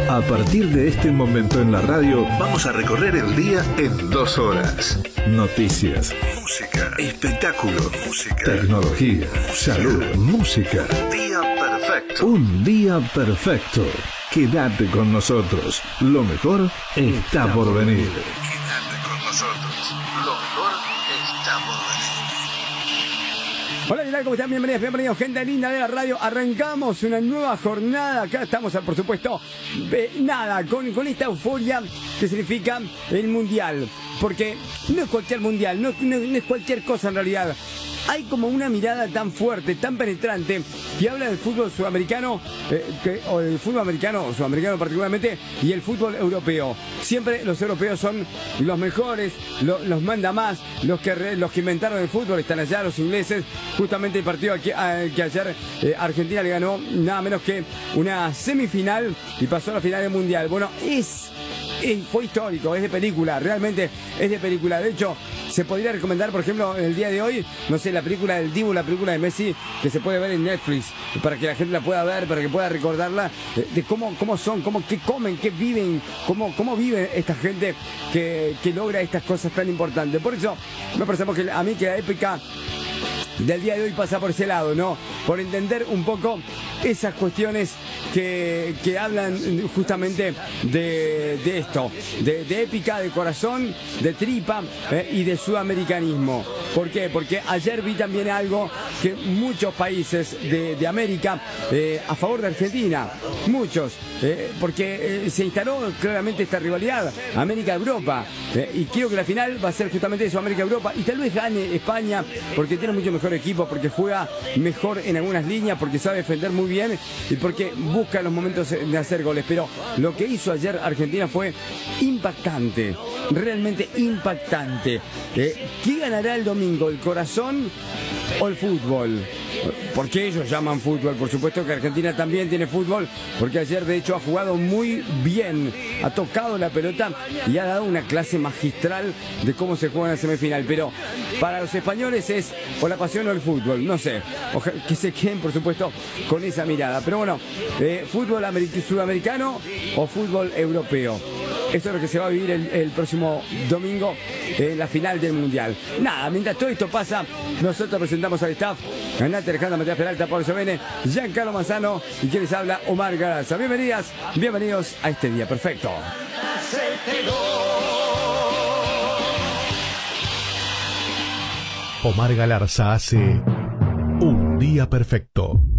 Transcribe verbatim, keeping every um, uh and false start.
A partir de este momento en la radio, vamos a recorrer el día en dos horas. Noticias, música, espectáculo, música, tecnología, salud, música. Un día perfecto. Un día perfecto. Quédate con nosotros. Lo mejor está por venir. Quédate con nosotros. Lo mejor está por venir. Hola, ¿qué tal? ¿Cómo están? Bienvenidos, bienvenidos, gente linda de la radio. Arrancamos una nueva jornada. Acá estamos, por supuesto, eh, nada, con, con esta euforia que significa el Mundial. Porque no es cualquier Mundial, no, no, no es cualquier cosa en realidad. Hay como una mirada tan fuerte, tan penetrante, que habla del fútbol sudamericano, eh, que, o del fútbol americano, sudamericano particularmente, y el fútbol europeo. Siempre los europeos son los mejores, lo, los manda más, los que, re, los que inventaron el fútbol están allá, los ingleses. Justamente el partido aquí, eh, que ayer eh, Argentina le ganó nada menos que una semifinal y pasó a la final del Mundial. Bueno, es... Eh, fue histórico, es de película, realmente es de película. De hecho, se podría recomendar, por ejemplo, en el día de hoy, no sé, la película del Dibu, la película de Messi, que se puede ver en Netflix, para que la gente la pueda ver, para que pueda recordarla, de, de cómo, cómo son, cómo, qué comen, qué viven, cómo, cómo vive esta gente que, que logra estas cosas tan importantes. Por eso, me parece que a mí que la épica del día de hoy pasa por ese lado, ¿no? Por entender un poco esas cuestiones que, que hablan justamente de, de esto, de, de épica, de corazón, de tripa eh, y de sudamericanismo. ¿Por qué? Porque ayer vi también algo que muchos países de, de América eh, a favor de Argentina, muchos, eh, porque eh, se instaló claramente esta rivalidad América-Europa, eh, y creo que la final va a ser justamente eso, América-Europa, y tal vez gane España porque tiene mucho mejor equipo, porque juega mejor en algunas líneas, porque sabe defender muy bien y porque busca los momentos de hacer goles. Pero lo que hizo ayer Argentina fue impactante, realmente impactante. Eh, ¿Qué ganará el domingo? ¿El corazón o el fútbol? Porque ellos llaman fútbol, por supuesto que Argentina también tiene fútbol, porque ayer de hecho ha jugado muy bien, ha tocado la pelota y ha dado una clase magistral de cómo se juega en la semifinal. Pero para los españoles es o la pasión o el fútbol, no sé, ojalá que se queden por supuesto con esa mirada. Pero bueno, eh, fútbol sudamericano o fútbol europeo. Esto es lo que se va a vivir el, el próximo domingo en eh, la final del Mundial. Nada, mientras todo esto pasa, nosotros presentamos al staff. Andate Alejandra Matías Peralta, Pablo Sevene, Giancarlo Manzano y quien les habla, Omar Galarza. Bienvenidas, bienvenidos a este día perfecto. Omar Galarza hace Un Día Perfecto.